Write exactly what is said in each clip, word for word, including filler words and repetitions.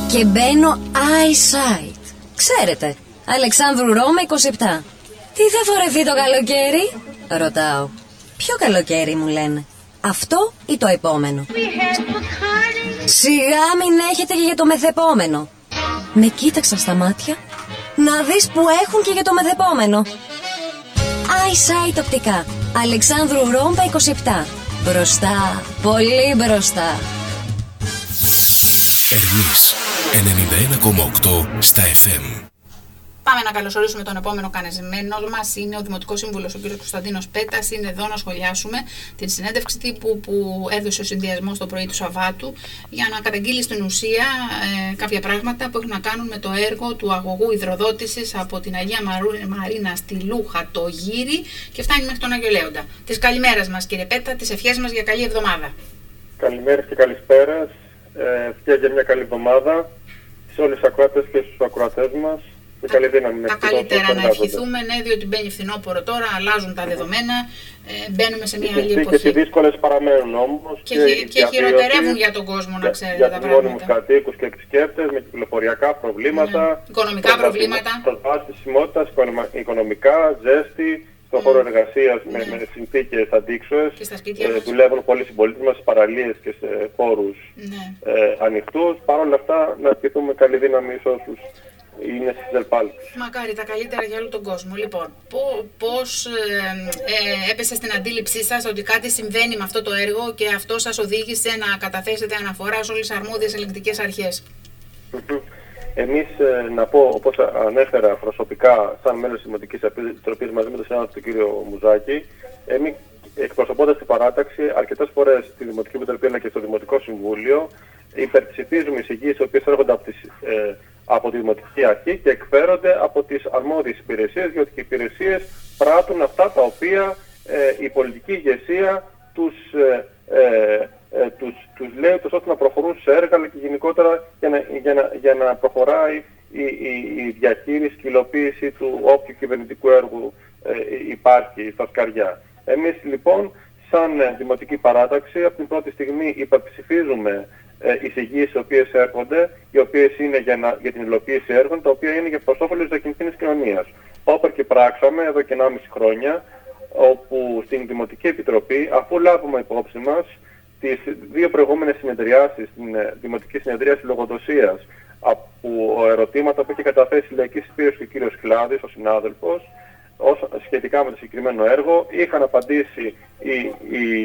και μπαίνω eyesight. Ξέρετε, Αλεξάνδρου Ρώμα είκοσι επτά. Τι θα φορεθεί το καλοκαίρι? Ρωτάω. Ποιο καλοκαίρι μου λένε? Αυτό ή το επόμενο? Σιγά μην έχετε και για το μεθεπόμενο. Με κοίταξα στα μάτια. Να δεις που έχουν και για το μεθεπόμενο. Eyesight οπτικά, Αλεξάνδρου Ρώμπα είκοσι επτά. Μπροστά, πολύ μπροστά. Ερμής ενενήντα ένα κόμμα οκτώ στα εφ εμ. Πάμε να καλωσορίσουμε τον επόμενο καλεσμένο μας. Είναι ο Δημοτικός Σύμβουλος, ο κ. Κωνσταντίνος Πέτας. Είναι εδώ να σχολιάσουμε την συνέντευξη τύπου που έδωσε ο συνδυασμός το πρωί του Σαββάτου για να καταγγείλει στην ουσία ε, κάποια πράγματα που έχουν να κάνουν με το έργο του αγωγού υδροδότησης από την Αγία Μαρίνα στη Λούχα, το Γύρι, και φτάνει μέχρι τον Άγιο Λέοντα. Τις καλημέρας μας, κύριε Πέτα, τις ευχές μας για καλή εβδομάδα. Καλημέρες και καλησπέρας. Ε, για μια καλή εβδομάδα σε όλους τους ακροατές και στους ακροατές μας. Και καλή δύναμη. Τα καλύτερα να ευχηθούμε, ναι, διότι μπαίνει φθινόπωρο τώρα, αλλάζουν τα δεδομένα, ε, μπαίνουμε σε μια άλλη εποχή. Οι δύσκολες παραμένουν όμως. Και, και, και χειροτερεύουν για τον κόσμο, να ξέρετε για τα πράγματα. Για τους μόνιμους πράγματα. κατοίκους και επισκέπτες με κυκλοφοριακά προβλήματα, Ναι. Οικονομικά προβλήματα. Προσβάσιμότητα, οικονομικά, ζέστη, στον χώρο εργασίας, Ναι. με, με συνθήκες αντίξωες. Και στα σπίτια ε, μας. δουλεύουν πολλοί συμπολίτες μας σε παραλίες και σε χώρους Ναι. ε, ανοιχτούς. Παρ' όλα αυτά, να ευχηθούμε καλή δύναμη σε όσους είναι στις ελπάλτες. Μακάρι τα καλύτερα για όλο τον κόσμο. Λοιπόν, πώς ε, ε, έπεσε στην αντίληψή σας ότι κάτι συμβαίνει με αυτό το έργο και αυτό σας οδήγησε να καταθέσετε αναφορά σε όλες τις αρμόδιες ελεγκτικές αρχές? Εμείς, ε, να πω, όπως ανέφερα προσωπικά, σαν μέλος της Δημοτικής Επιτροπής μαζί με τον συνάδελφο τον κύριο Μουζάκη, εμείς εκπροσωπώντας την παράταξη, αρκετές φορές στη Δημοτική Επιτροπή αλλά και στο Δημοτικό Συμβούλιο, υπερψηφίζουμε εισηγήσεις οι οποίες έρχονται από, τις, ε, από τη Δημοτική Αρχή και εκφέρονται από τις αρμόδιες υπηρεσίες, διότι οι υπηρεσίες πράττουν αυτά τα οποία ε, η πολιτική ηγεσία τους, ε, ε, ε, τους, τους λέει τους ώστε να προχωρούν σε έργα, αλλά και γενικότερα για να, για να, για να προχωράει η, η, η διαχείριση και η υλοποίηση του όποιου κυβερνητικού έργου ε, υπάρχει στα σκαριά. Εμείς λοιπόν, σαν ε, δημοτική παράταξη, από την πρώτη στιγμή υπερψηφίζουμε ε, εισηγήσεις οι οποίες έρχονται, οι οποίες είναι για, να, για την υλοποίηση έργων, τα οποία είναι για προς όφελος της διακινητικής κοινωνίας. Όπως και πράξαμε εδώ και ενάμιση χρόνια, όπου στην Δημοτική Επιτροπή, αφού λάβουμε υπόψη μας τις δύο προηγούμενες συνεδριάσεις, την ε, Δημοτική Συνεδρίαση Λογοδοσίας, από ερωτήματα που είχε καταθέσει η Λαϊκή Συσπήρωση και ο κύριος Κλάδης, ο συνάδελφος, ως, σχετικά με το συγκεκριμένο έργο, είχαν απαντήσει οι, οι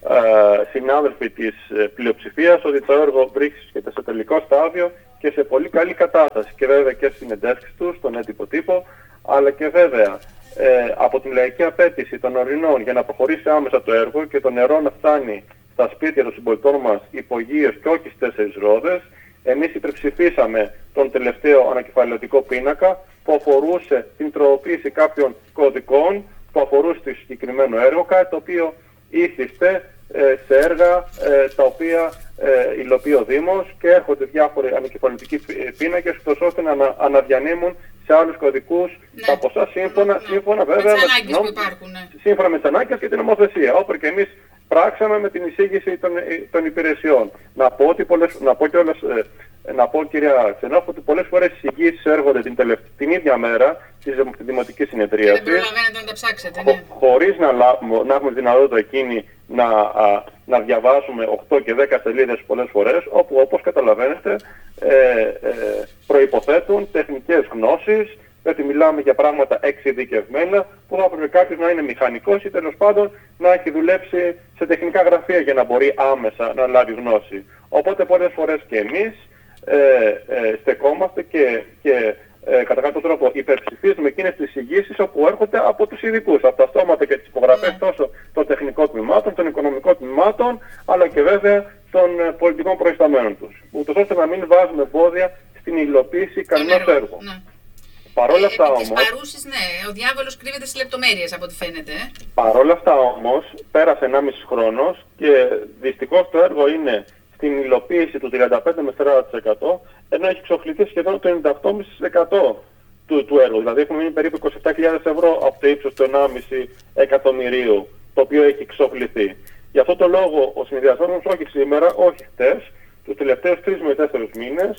ε, συνάδελφοι της ε, πλειοψηφίας ότι το έργο βρίσκεται σε τελικό στάδιο και σε πολύ καλή κατάσταση. Και βέβαια και στις συνεντεύξεις τους, στον έντυπο τύπο, αλλά και βέβαια ε, από την λαϊκή απέτηση των ορεινών για να προχωρήσει άμεσα το έργο και το νερό να φτάνει στα σπίτια των συμπολιτών μας υπογείως και όχι στις τέσσερις ρόδες, εμείς υπερψηφίσαμε τον τελευταίο ανακεφαλαιωτικό πίνακα που αφορούσε την τροποποίηση κάποιων κωδικών που αφορούσε το συγκεκριμένο έργο, κάτι το οποίο ήθιστε ε, σε έργα ε, τα οποία ε, υλοποιεί ο Δήμος και έρχονται διάφοροι ανακεφαλαιωτικοί πίνακες ώστε να ανα, αναδιανύμουν σε άλλους κωδικούς ναι. τα ποσά σύμφωνα, ναι. σύμφωνα βέβαια με, με, νόμ, υπάρχουν, ναι. σύμφωνα με τις ανάγκες και την νομοθεσία, όπου και εμείς πράξαμε με την εισήγηση των, των υπηρεσιών. Να πω, ότι πολλές, να πω, κιόλας, ε, να πω κυρία Ξενόφ, ότι πολλές φορές οι εισηγήσεις έρχονται την, τελευ... την ίδια μέρα της Δημοτικής Συνεδρίασης. Δεν προλαβαίνετε να τα ψάξετε, ναι. χω, χωρίς να, λάβουμε, να έχουμε δυνατότητα εκείνη να, α, να διαβάσουμε οκτώ και δέκα σελίδες πολλές φορές, όπου όπως καταλαβαίνετε ε, ε, προϋποθέτουν τεχνικές γνώσεις, γιατί μιλάμε για πράγματα εξειδικευμένα που θα έπρεπε κάποιος να είναι μηχανικός ή τέλος πάντων να έχει δουλέψει σε τεχνικά γραφεία για να μπορεί άμεσα να λάβει γνώση. Οπότε πολλές φορές και εμείς ε, ε, στεκόμαστε και, και ε, κατά κάποιο τρόπο υπερψηφίζουμε εκείνες τις εισηγήσεις όπου έρχονται από τους ειδικούς, από τα στόματα και τις υπογραφές τόσο των τεχνικών τμήματων, των οικονομικών τμήματων, αλλά και βέβαια των ε, πολιτικών προϊσταμένων τους. Ούτως ώστε να μην βάζουμε εμπόδια στην υλοποίηση κανένας έργου. Ναι. Παρ' όλα αυτά όμως, παρούσεις, ναι, ο διάβολος κρύβεται στις λεπτομέρειες από ό,τι φαίνεται. Ε. Παρ' όλα αυτά όμως, πέρασε ενάμιση χρόνος και δυστυχώς το έργο είναι στην υλοποίηση του τριάντα πέντε με σαράντα τοις εκατό, ενώ έχει εξοφληθεί σχεδόν το ενενήντα οκτώ κόμμα πέντε τοις εκατό του, του έργου. Δηλαδή έχουμε μείνει περίπου είκοσι επτά χιλιάδες ευρώ από το ύψος του ενάμιση εκατομμυρίου, το οποίο έχει εξοφληθεί. Γι' αυτό το λόγο ο συνδυασμός μας όχι σήμερα, όχι χτες, τους τελευταίους τρεις με τέσσερις μήνες,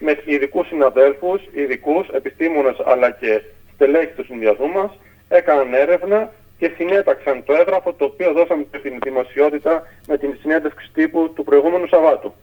με ειδικούς συναδέλφους, ειδικούς, επιστήμονες αλλά και στελέχη του συνδυασμού μας, έκαναν έρευνα και συνέταξαν το έγγραφο το οποίο δώσαμε την δημοσιότητα με την συνέντευξη τύπου του προηγούμενου Σαββάτου.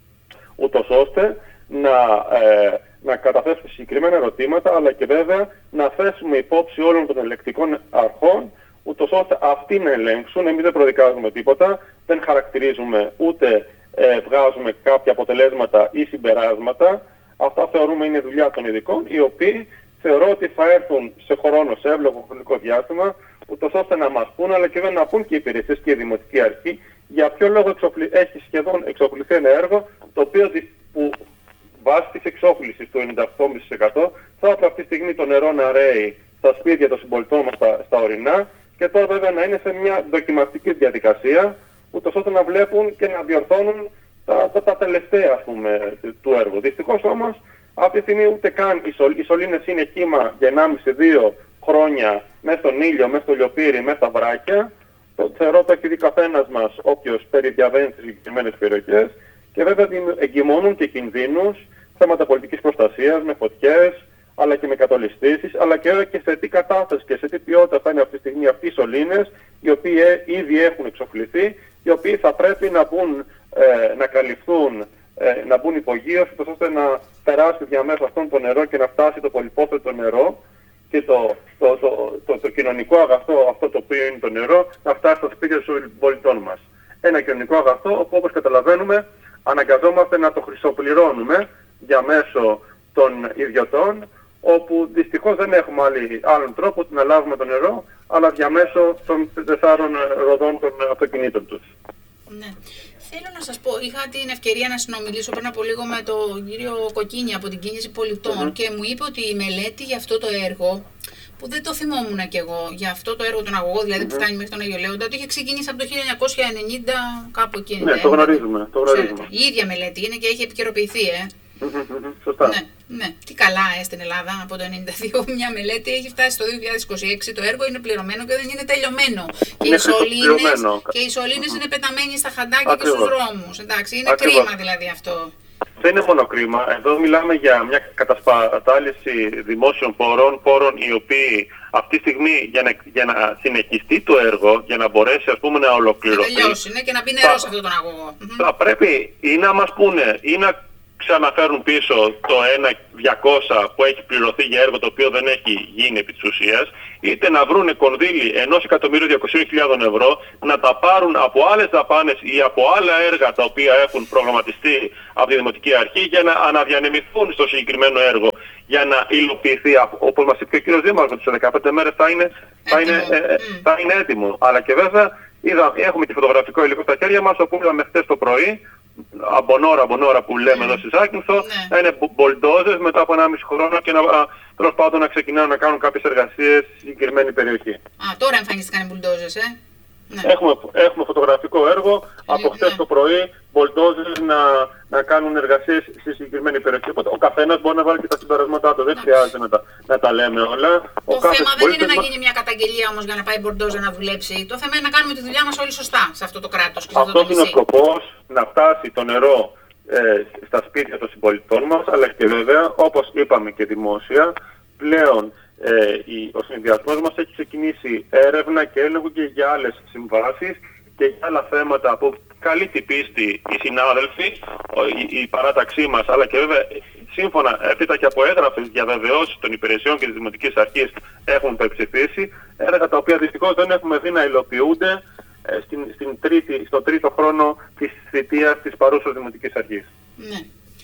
Ούτως ώστε να, ε, να καταθέσουμε συγκεκριμένα ερωτήματα, αλλά και βέβαια να θέσουμε υπόψη όλων των ελεκτικών αρχών, ούτως ώστε αυτοί να ελέγξουν. Εμείς δεν προδικάζουμε τίποτα, δεν χαρακτηρίζουμε ούτε ε, βγάζουμε κάποια αποτελέσματα ή συμπεράσματα. Αυτά θεωρούμε είναι δουλειά των ειδικών, οι οποίοι θεωρώ ότι θα έρθουν σε χρόνο, σε εύλογο χρονικό διάστημα, ούτως ώστε να μας πούν, αλλά και βέβαια να πούν και οι υπηρεσίες και η Δημοτική Αρχή, για ποιο λόγο εξοπλι... έχει σχεδόν εξοπλιστεί ένα έργο, το οποίο που βάσει της εξόφλησης του ενενήντα οκτώ κόμμα πέντε τοις εκατό θα έπρεπε αυτή τη στιγμή το νερό να ρέει στα σπίτια των συμπολιτών μας στα, στα ορεινά, και τώρα βέβαια να είναι σε μια δοκιμαστική διαδικασία, ούτως ώστε να βλέπουν και να διορθώνουν τα, τα, τα τελευταία, ας πούμε, του έργου. Δυστυχώς όμως αυτή τη στιγμή ούτε καν οι, σολ, οι σωλήνες είναι κύμα για ενάμιση με δύο χρόνια μέσα στον ήλιο, μέσα στο λιοπύρι, μέσα στα βράκια. Το θεωρώ το έχει δει καθένας μας όποιος περιδιαβαίνει τις συγκεκριμένες περιοχές, και βέβαια εγκυμώνουν και κινδύνους, θέματα πολιτικής προστασίας, με φωτιές, αλλά και με κατολιστήσεις, αλλά και βέβαια και σε τι κατάσταση και σε τι ποιότητα θα είναι αυτή τη στιγμή αυτοί οι σωλήνες, οι οποίοι ήδη έχουν εξοφληθεί, οι οποίοι θα πρέπει να μπουν, ε, να καλυφθούν, ε, να μπουν υπογείως, ώστε να περάσει διαμέσου αυτόν το νερό και να φτάσει το πολυπόθετο νερό και το, το, το, το, το κοινωνικό αγαθό, αυτό το οποίο είναι το νερό, να φτάσει στα σπίτια των πολιτών μας. Ένα κοινωνικό αγαθό, όπου όπως καταλαβαίνουμε αναγκαζόμαστε να το χρυσοπληρώνουμε για μέσω των ιδιωτών, όπου δυστυχώς δεν έχουμε άλλη, άλλον τρόπο να λάβουμε το νερό, αλλά διαμέσω των τεσσάρων ροδών των αυτοκινήτων τους. Ναι. Θέλω να σας πω, είχα την ευκαιρία να συνομιλήσω πριν από λίγο με τον κύριο Κοκκίνη από την Κίνηση Πολιτών, mm-hmm. και μου είπε ότι η μελέτη για αυτό το έργο, που δεν το θυμόμουν κι εγώ, για αυτό το έργο τον αγωγό, δηλαδή mm-hmm. που φτάνει μέχρι τον Αγιο Λέοντα, ότι είχε ξεκινήσει από το χίλια εννιακόσια ενενήντα κάπου εκεί. Ναι, το γνωρίζουμε, το γνωρίζουμε. Η ίδια μελέτη είναι και έχει επικαιροποιηθεί, ε. Σωστά. Ναι, ναι. Τι καλά ε, στην Ελλάδα από το ενενήντα δύο μια μελέτη έχει φτάσει στο δύο χιλιάδες είκοσι έξι, το έργο είναι πληρωμένο και δεν είναι τελειωμένο. Και οι σωλήνες, και οι σωλήνες mm-hmm. είναι πεταμένοι στα χαντάκια Ακριβώς. και στους δρόμους. Εντάξει, είναι Ακριβώς. κρίμα δηλαδή αυτό. Δεν είναι μόνο κρίμα. Εδώ μιλάμε για μια κατασπατάληση δημόσιων πόρων, πόρων οι οποίοι αυτή τη στιγμή για να, για να συνεχιστεί το έργο, για να μπορέσει ας πούμε να ολοκληρωθεί. Να τελειώσει, ναι, και να μπει νερό σε αυτόν τον αγωγό. Θα πρέπει ή να μας πούνε ή να ξαναφέρουν πίσω το ένα διακόσια που έχει πληρωθεί για έργο το οποίο δεν έχει γίνει επί της ουσίας, είτε να βρούνε κονδύλι ενός εκατομμύριου διακοσίων χιλιάδων ευρώ, να τα πάρουν από άλλες δαπάνες ή από άλλα έργα τα οποία έχουν προγραμματιστεί από τη Δημοτική Αρχή για να αναδιανεμηθούν στο συγκεκριμένο έργο, για να υλοποιηθεί, όπως μας είπε και ο κύριος Δήμαρχος, σε δεκαπέντε μέρες θα είναι, θα είναι, ε, θα είναι έτοιμο. Αλλά και βέβαια είδα, έχουμε και φωτογραφικό υλικό στα χέρια μας, όπου είδαμε χτες το πρωί, αμπονόρα, αμπονόρα που λέμε mm. εδώ στη Ζάκυνθο, ναι. να είναι μπολντόζες μετά από ένα μισό χρόνο και να, τέλος πάντων, να ξεκινάνε να κάνουν κάποιες εργασίες στη συγκεκριμένη περιοχή. Α, τώρα εμφανίστηκαν οι μπουλντόζες, ε. Ναι. Έχουμε, έχουμε φωτογραφικό έργο από χθες ναι. το πρωί, μπολντόζες να, να κάνουν εργασίες στη συγκεκριμένη περιοχή. Οπότε ο καθένας μπορεί να βάλει και τα συμπεράσματά του, δεν ναι. χρειάζεται να τα, να τα λέμε όλα. Το ο θέμα δεν είναι να γίνει μια καταγγελία όμως για να πάει η μπολντόζα να δουλέψει. Το θέμα είναι να κάνουμε τη δουλειά μας όλοι σωστά σε αυτό το κράτος. Αυτό είναι ο σκοπός, να φτάσει το νερό ε, στα σπίτια των συμπολιτών μας, αλλά και βέβαια, όπως είπαμε και δημόσια, πλέον Ε, η, ο συνδυασμός μας έχει ξεκινήσει έρευνα και έλεγχο και για άλλες συμβάσεις και για άλλα θέματα από καλή την πίστη οι συνάδελφοι, η, η παράταξή μας, αλλά και βέβαια σύμφωνα έπειτα και από έγγραφες διαβεβαιώσεις των υπηρεσιών και της Δημοτικής Αρχής έχουν υπερψηφίσει έργα τα οποία δυστυχώς δεν έχουμε δει να υλοποιούνται ε, στην, στην τρίτη, στο τρίτο χρόνο της θητείας της παρούσας Δημοτικής Αρχής. Ναι.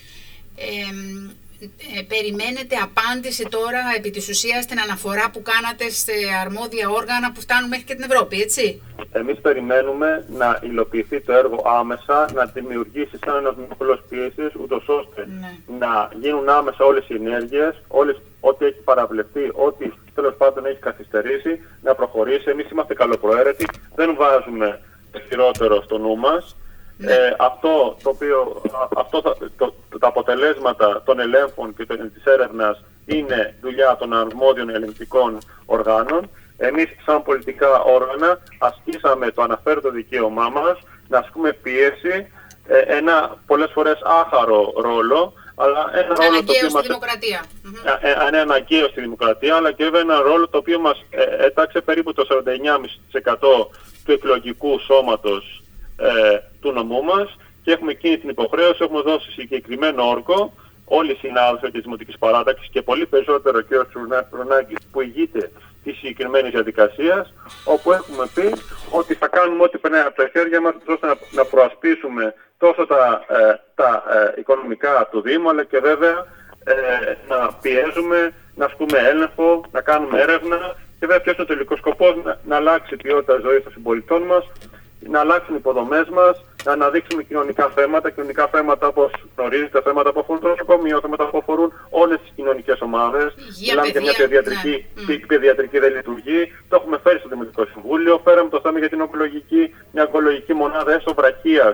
Ε, Ε, περιμένετε απάντηση τώρα επί της ουσίας στην αναφορά που κάνατε σε αρμόδια όργανα που φτάνουν μέχρι και την Ευρώπη, έτσι? Εμείς περιμένουμε να υλοποιηθεί το έργο άμεσα, να δημιουργήσει σαν ένας μοχλός πίεσης, ούτως ώστε ναι. να γίνουν άμεσα όλες οι ενέργειες, όλες, ό,τι έχει παραβλεφθεί, ό,τι τέλος πάντων έχει καθυστερήσει, να προχωρήσει. Εμείς είμαστε καλοπροαίρετοι, δεν βάζουμε χειρότερο στο νου μας. Ναι. Ε, αυτό το οποίο, αυτό το, το, το, τα αποτελέσματα των ελέγχων και της έρευνας είναι δουλειά των αρμόδιων ελεγκτικών οργάνων. Εμείς σαν πολιτικά όργανα ασκήσαμε το αναφέρετο δικαίωμά μας να ασκούμε πίεση ε, ένα πολλές φορές άχαρο ρόλο, αλλά ένα ρόλο το οποίο στη μας... δημοκρατία. Ε, ε, είναι αναγκαίο στη δημοκρατία, αλλά και βέβαια ένα ρόλο το οποίο μας ε, έταξε περίπου το σαράντα εννέα κόμμα πέντε τοις εκατό του εκλογικού σώματος ε, του νομού μας, και έχουμε εκείνη την υποχρέωση, έχουμε δώσει συγκεκριμένο όρκο όλοι οι συνάδελφοι της Δημοτικής Παράταξης και πολύ περισσότερο ο κ. Τσουρνάκης που ηγείται της συγκεκριμένης διαδικασίας, όπου έχουμε πει ότι θα κάνουμε ό,τι περνάει από τα χέρια μας ώστε να, να προασπίσουμε τόσο τα, ε, τα ε, οικονομικά του Δήμου, αλλά και βέβαια ε, να πιέζουμε, να ασκούμε έλεγχο, να κάνουμε έρευνα, και βέβαια ποιος είναι ο τελικός σκοπός, να, να αλλάξει η ποιότητα ζωής των συμπολιτών μας, να αλλάξουν οι υποδομές μας, να αναδείξουμε κοινωνικά θέματα, κοινωνικά θέματα όπως γνωρίζετε, θέματα που αφορούν το νοσοκομείο, θέματα που αφορούν όλες τις κοινωνικές ομάδες. Μιλάμε για μια παιδιατρική, ναι. Η παιδιατρική δεν λειτουργεί. Το έχουμε φέρει στο Δημοτικό Συμβούλιο. Φέραμε το θέμα για την ογκολογική, μια ογκολογική μονάδα έστω βραχίας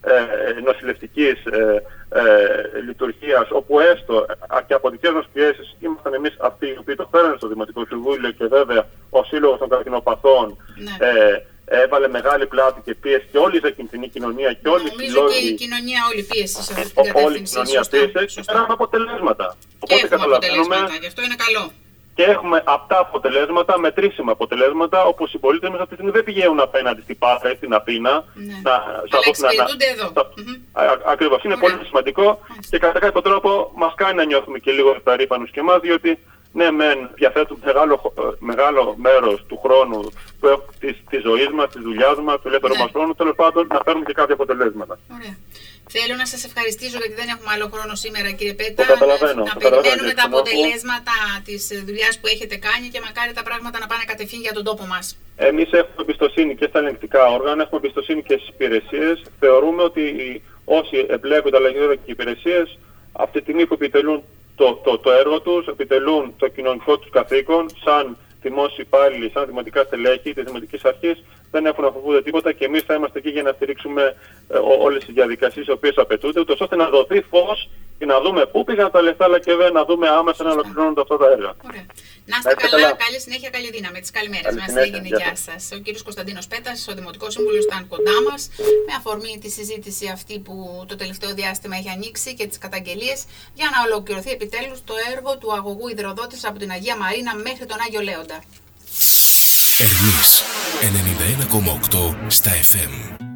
ε, νοσηλευτικής ε, ε, λειτουργίας, όπου έστω και από δικές μας πιέσεις ήμασταν εμείς αυτοί οι οποίοι το φέρανε στο Δημοτικό Συμβούλιο, και βέβαια ο Σύλλογος των Καρκινοπαθών ναι. ε, έβαλε μεγάλη πλάτη και πίεση, και όλη η ζακυντινή κοινωνία και όλοι οι συλλόγοι. Νομίζω και η κοινωνία όλη πίεση σε αυτή την κατεύθυνση. Όλη η κοινωνία πίεση και πέραμε αποτελέσματα. Και Οπότε καταλαβαίνουμε. Γι' αυτό είναι καλό. Και έχουμε απτά αποτελέσματα, μετρήσιμα αποτελέσματα, όπου οι συμπολίτες μας αυτή τη στιγμή δεν πηγαίνουν απέναντι στην Πάτρα ή στην Αθήνα. Ναι. Να, αλλά εξυπηρετούνται εδώ. Στα, mm-hmm. Ακριβώς. Είναι Ωραία. Πολύ σημαντικό mm-hmm. και κατά κάποιο τρόπο μας κάνει να νιώθουμε και λίγο περήφανους και εμάς, διότι ναι, μεν διαθέτουν μεγάλο, μεγάλο μέρος του χρόνου του, της, της ζωής μας, της δουλειάς μας, του ελεύθερου ναι. μας χρόνου, τέλος πάντων να φέρουμε και κάποια αποτελέσματα. Ωραία. Θέλω να σας ευχαριστήσω, γιατί δεν έχουμε άλλο χρόνο σήμερα, κύριε Πέτα. Το καταλαβαίνω. Να το περιμένουμε τα αποτελέσματα της δουλειάς που έχετε κάνει και μακάρι τα πράγματα να πάνε κατευθείαν για τον τόπο μας. Εμείς έχουμε εμπιστοσύνη και στα ελεγκτικά όργανα, έχουμε εμπιστοσύνη και στις υπηρεσίες. Θεωρούμε ότι όσοι εμπλέκονται, αλλά και οι υπηρεσίες, αυτή τη στιγμή που επιτελούν Το, το, το έργο τους, επιτελούν το κοινωνικό τους καθήκον, σαν δημόσιοι υπάλληλοι, σαν δημοτικά στελέχη της Δημοτικής Αρχής, δεν έχουν να φοβούνται τίποτα, και εμείς θα είμαστε εκεί για να στηρίξουμε ε, όλες τις διαδικασίες οι οποίες απαιτούνται, ούτως ώστε να δοθεί φως και να δούμε πού πήγαν τα λεφτά, αλλά και βέβαια να δούμε άμεσα να ολοκληρώνονται αυτά τα έργα. Ωραία. Να είστε καλά, καλά, καλή συνέχεια, καλή δύναμη. Τις καλημέρες μας, έγινε, γεια σας. Ο κύριος Κωνσταντίνος Πέτας, ο Δημοτικός Σύμβουλος, ήταν κοντά μας, με αφορμή τη συζήτηση αυτή που το τελευταίο διάστημα έχει ανοίξει και τις καταγγελίες, για να ολοκληρωθεί επιτέλους το έργο του αγωγού υδροδότησης από την Αγία Μαρίνα μέχρι τον Άγιο Λέοντα. Ερμής ενενήντα ένα κόμμα οκτώ στα εφ εμ.